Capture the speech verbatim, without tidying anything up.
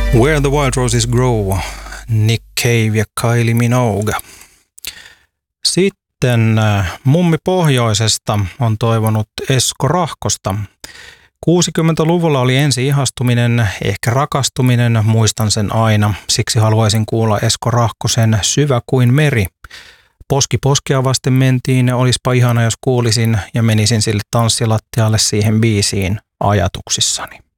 Where the Wild Roses Grow, Nick Cave ja Kylie Minogue. Sitten Mummi Pohjoisesta on toivonut Esko Rahkosta. kuusikymmentäluvulla oli ensi ihastuminen, ehkä rakastuminen, muistan sen aina. Siksi haluaisin kuulla Esko Rahkosen Syvä kuin meri. Poski poskea vasten mentiin, olispa ihana jos kuulisin ja menisin sille tanssilattialle siihen biisiin ajatuksissani.